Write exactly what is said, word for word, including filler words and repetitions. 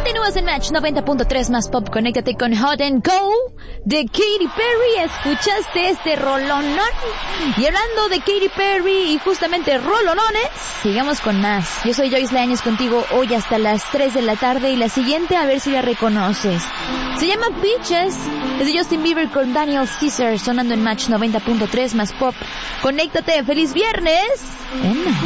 Continúas en Match noventa punto tres más pop. Conéctate con Hot and Go de Katy Perry. Escuchaste este rolonón. Y hablando de Katy Perry y justamente rolonones, sigamos con más. Yo soy Joyce Lainez contigo hoy hasta las tres de la tarde. Y la siguiente, a ver si la reconoces. Se llama Peaches. Es de Justin Bieber con Daniel Caesar, sonando en Match noventa punto tres más pop. Conéctate. ¡Feliz viernes! En